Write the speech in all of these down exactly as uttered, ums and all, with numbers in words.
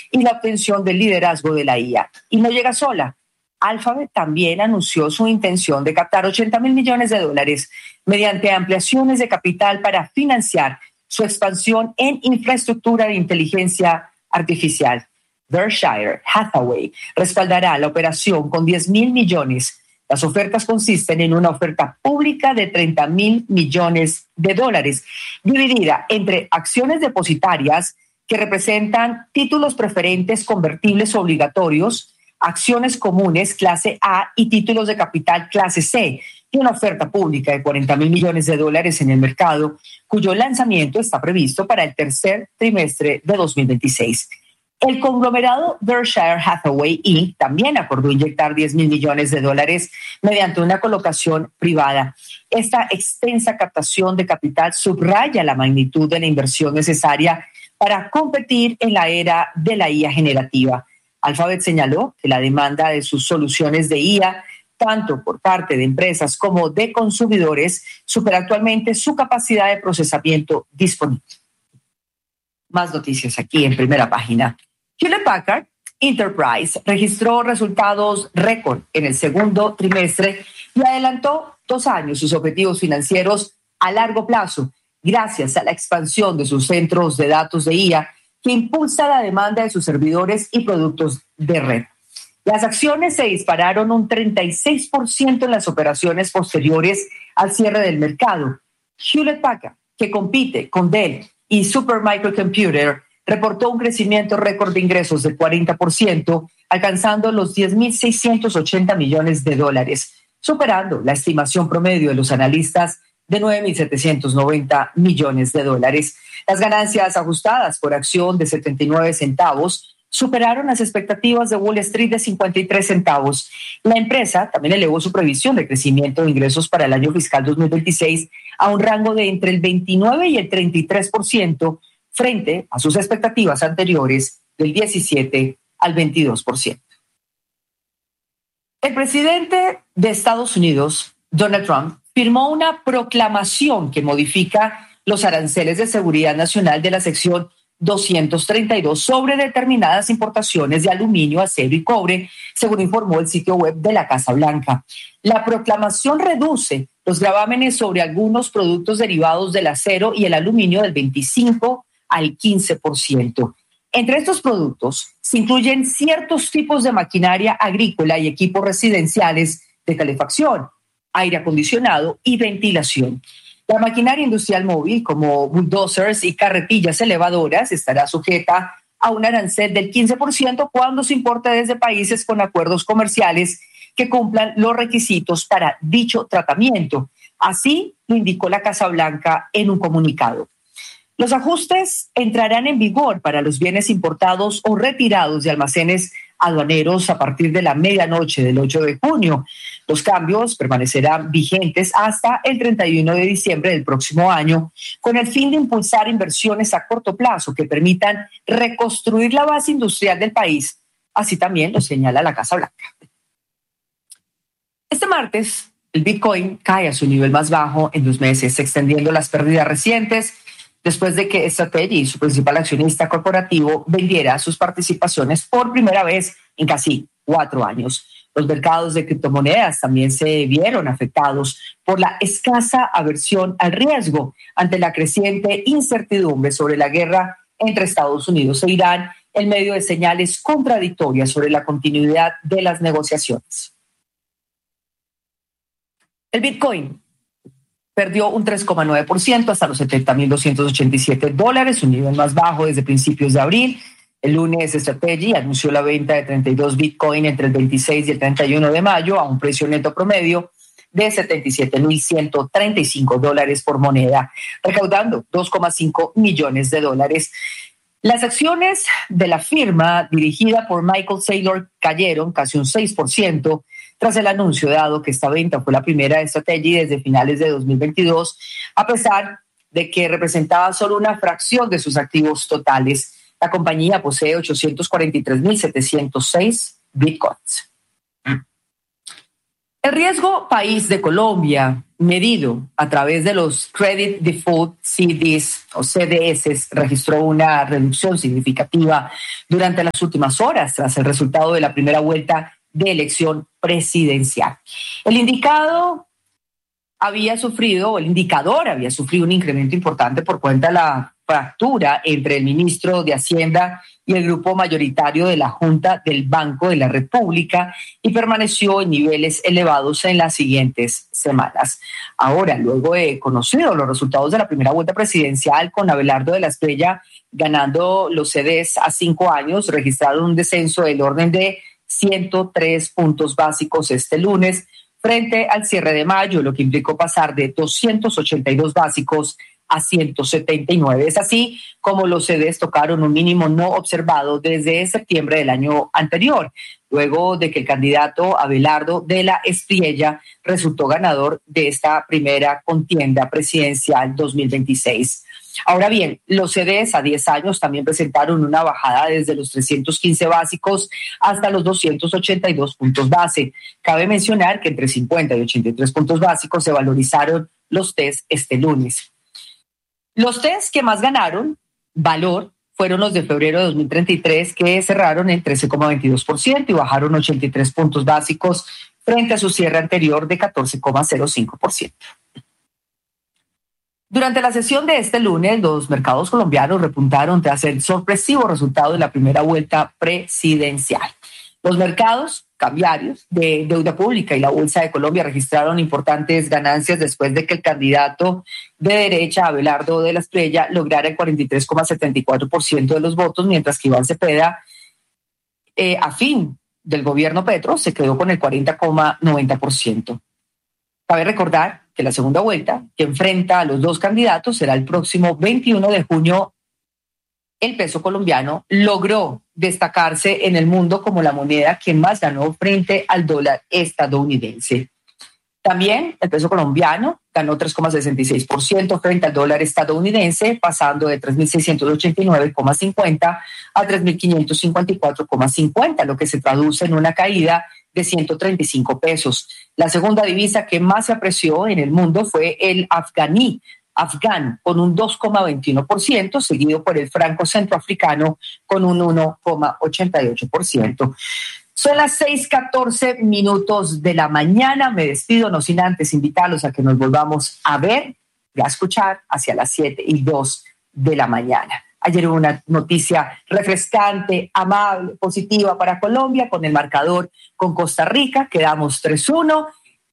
y la obtención del liderazgo de la I A. Y no llega sola. Alphabet también anunció su intención de captar ochenta mil millones de dólares mediante ampliaciones de capital para financiar su expansión en infraestructura de inteligencia artificial. Berkshire Hathaway respaldará la operación con diez mil millones. Las ofertas consisten en una oferta pública de treinta mil millones de dólares, dividida entre acciones depositarias que representan títulos preferentes convertibles obligatorios, acciones comunes clase A y títulos de capital clase C, y una oferta pública de cuarenta mil millones de dólares en el mercado, cuyo lanzamiento está previsto para el tercer trimestre de dos mil veintiséis. El conglomerado Berkshire Hathaway incorporated también acordó inyectar diez mil millones de dólares mediante una colocación privada. Esta extensa captación de capital subraya la magnitud de la inversión necesaria para competir en la era de la I A generativa. Alphabet señaló que la demanda de sus soluciones de I A, tanto por parte de empresas como de consumidores, supera actualmente su capacidad de procesamiento disponible. Más noticias aquí en primera página. Hewlett Packard Enterprise registró resultados récord en el segundo trimestre y adelantó dos años sus objetivos financieros a largo plazo, gracias a la expansión de sus centros de datos de I A, que impulsa la demanda de sus servidores y productos de red. Las acciones se dispararon un treinta y seis por ciento en las operaciones posteriores al cierre del mercado. Hewlett Packard, que compite con Dell y Supermicrocomputer, reportó un crecimiento récord de ingresos del cuarenta por ciento, alcanzando los diez mil seiscientos ochenta millones de dólares, superando la estimación promedio de los analistas de nueve mil setecientos noventa millones de dólares. Las ganancias ajustadas por acción de setenta y nueve centavos superaron las expectativas de Wall Street de cincuenta y tres centavos. La empresa también elevó su previsión de crecimiento de ingresos para el año fiscal dos mil veintiséis a un rango de entre el veintinueve y el treinta y tres por ciento, frente a sus expectativas anteriores del diecisiete al veintidós por ciento. El presidente de Estados Unidos, Donald Trump, firmó una proclamación que modifica los aranceles de seguridad nacional de la sección doscientos treinta y dos sobre determinadas importaciones de aluminio, acero y cobre, según informó el sitio web de la Casa Blanca. La proclamación reduce los gravámenes sobre algunos productos derivados del acero y el aluminio del veinticinco al quince por ciento. Entre estos productos se incluyen ciertos tipos de maquinaria agrícola y equipos residenciales de calefacción, aire acondicionado y ventilación. La maquinaria industrial móvil, como bulldozers y carretillas elevadoras, estará sujeta a un arancel del quince por ciento cuando se importe desde países con acuerdos comerciales que cumplan los requisitos para dicho tratamiento. Así lo indicó la Casa Blanca en un comunicado. Los ajustes entrarán en vigor para los bienes importados o retirados de almacenes aduaneros a partir de la medianoche del ocho de junio. Los cambios permanecerán vigentes hasta el treinta y uno de diciembre del próximo año, con el fin de impulsar inversiones a corto plazo que permitan reconstruir la base industrial del país. Así también lo señala la Casa Blanca. Este martes, el Bitcoin cae a su nivel más bajo en dos meses, extendiendo las pérdidas recientes después de que Strategy, su principal accionista corporativo, vendiera sus participaciones por primera vez en casi cuatro años. Los mercados de criptomonedas también se vieron afectados por la escasa aversión al riesgo ante la creciente incertidumbre sobre la guerra entre Estados Unidos e Irán, en medio de señales contradictorias sobre la continuidad de las negociaciones. El Bitcoin perdió un tres coma nueve por ciento hasta los setenta mil doscientos ochenta y siete dólares, su nivel más bajo desde principios de abril. El lunes, Strategy anunció la venta de treinta y dos Bitcoin entre el veintiséis y el treinta y uno de mayo a un precio neto promedio de setenta y siete mil ciento treinta y cinco dólares por moneda, recaudando dos coma cinco millones de dólares. Las acciones de la firma dirigida por Michael Saylor cayeron casi un seis por ciento tras el anuncio dado que esta venta fue la primera de Strategy desde finales de dos mil veintidós, a pesar de que representaba solo una fracción de sus activos totales. La compañía posee ochocientos cuarenta y tres mil setecientos seis bitcoins. El riesgo país de Colombia, medido a través de los Credit Default C Ds o C D S, registró una reducción significativa durante las últimas horas tras el resultado de la primera vuelta de elección presidencial. El indicado había sufrido, o el indicador había sufrido un incremento importante por cuenta de la fractura entre el ministro de Hacienda y el grupo mayoritario de la Junta del Banco de la República y permaneció en niveles elevados en las siguientes semanas. Ahora, luego de conocidos los resultados de la primera vuelta presidencial con Abelardo de la Espriella ganando los C Ds a cinco años, registraron un descenso del orden de ciento tres puntos básicos este lunes frente al cierre de mayo, lo que implicó pasar de doscientos ochenta y dos básicos a ciento setenta y nueve. Es así como los C Ds tocaron un mínimo no observado desde septiembre del año anterior, luego de que el candidato Abelardo de la Espriella resultó ganador de esta primera contienda presidencial dos mil veintiséis. Ahora bien, los C Ds a diez años también presentaron una bajada desde los trescientos quince básicos hasta los doscientos ochenta y dos puntos base. Cabe mencionar que entre cincuenta y ochenta y tres puntos básicos se valorizaron los test este lunes. Los test que más ganaron valor fueron los de febrero de dos mil treinta y tres, que cerraron en trece coma veintidós por ciento y bajaron ochenta y tres puntos básicos frente a su cierre anterior de catorce coma cero cinco por ciento. Durante la sesión de este lunes, los mercados colombianos repuntaron tras el sorpresivo resultado de la primera vuelta presidencial. Los mercados cambiarios de deuda pública y la Bolsa de Colombia registraron importantes ganancias después de que el candidato de derecha, Abelardo de la Espriella, lograra el cuarenta y tres coma setenta y cuatro por ciento de los votos, mientras que Iván Cepeda, eh, afín del gobierno Petro, se quedó con el cuarenta coma noventa por ciento. Cabe recordar que la segunda vuelta, que enfrenta a los dos candidatos, será el próximo veintiuno de junio. El peso colombiano logró destacarse en el mundo como la moneda que más ganó frente al dólar estadounidense. También el peso colombiano ganó tres coma sesenta y seis por ciento frente al dólar estadounidense, pasando de tres mil seiscientos ochenta y nueve coma cincuenta a tres mil quinientos cincuenta y cuatro coma cincuenta, lo que se traduce en una caída de ciento treinta y cinco pesos. La segunda divisa que más se apreció en el mundo fue el afganí, afgán, con un dos coma veintiuno por ciento, seguido por el franco centroafricano con un uno coma ochenta y ocho por ciento. Son las seis catorce minutos de la mañana. Me despido, no sin antes invitarlos a que nos volvamos a ver y a escuchar hacia las siete y dos de la mañana. Ayer hubo una noticia refrescante, amable, positiva para Colombia con el marcador con Costa Rica. Quedamos tres uno.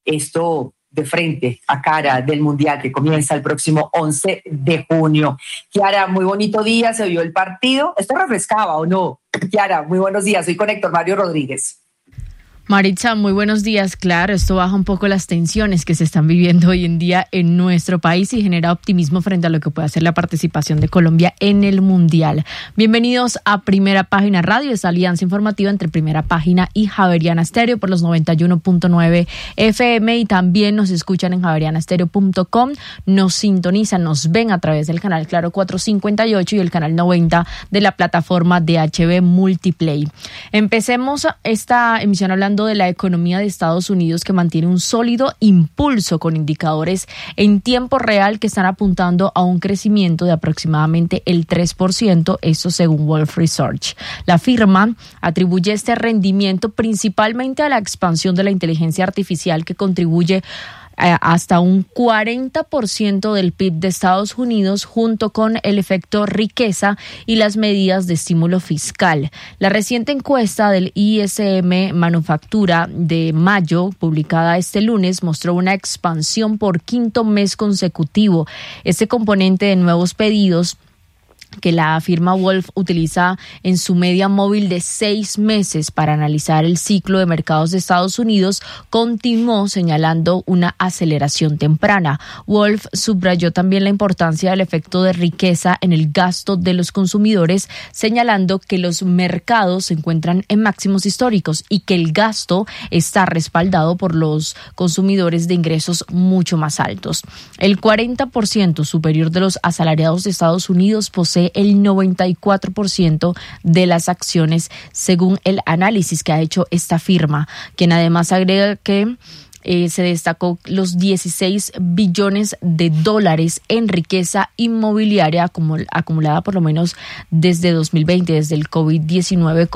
Esto de frente a cara del Mundial que comienza el próximo once de junio. Kiara, muy bonito día, se vio el partido. ¿Esto refrescaba o no? Kiara, muy buenos días. Soy con Héctor Mario Rodríguez. Maritza, muy buenos días. Claro, esto baja un poco las tensiones que se están viviendo hoy en día en nuestro país y genera optimismo frente a lo que puede hacer la participación de Colombia en el Mundial. Bienvenidos a Primera Página Radio, esta alianza informativa entre Primera Página y Javeriana Estéreo por los noventa y uno punto nueve F M y también nos escuchan en javeriana estéreo punto com, nos sintonizan, nos ven a través del canal Claro cuatrocientos cincuenta y ocho y el canal noventa de la plataforma de H B Multiplay. Empecemos esta emisión hablando de la economía de Estados Unidos, que mantiene un sólido impulso con indicadores en tiempo real que están apuntando a un crecimiento de aproximadamente el tres por ciento, esto según Wolf Research. La firma atribuye este rendimiento principalmente a la expansión de la inteligencia artificial, que contribuye hasta un cuarenta por ciento del P I B de Estados Unidos, junto con el efecto riqueza y las medidas de estímulo fiscal. La reciente encuesta del I S M Manufactura de mayo, publicada este lunes, mostró una expansión por quinto mes consecutivo. Este componente de nuevos pedidos que la firma Wolf utiliza en su media móvil de seis meses para analizar el ciclo de mercados de Estados Unidos, continuó señalando una aceleración temprana. Wolf subrayó también la importancia del efecto de riqueza en el gasto de los consumidores, señalando que los mercados se encuentran en máximos históricos y que el gasto está respaldado por los consumidores de ingresos mucho más altos. El cuarenta por ciento superior de los asalariados de Estados Unidos posee el noventa y cuatro por ciento de las acciones, según el análisis que ha hecho esta firma, quien además agrega que eh, se destacó los dieciséis billones de dólares en riqueza inmobiliaria acumulada por lo menos desde dos mil veinte, desde el COVID diecinueve.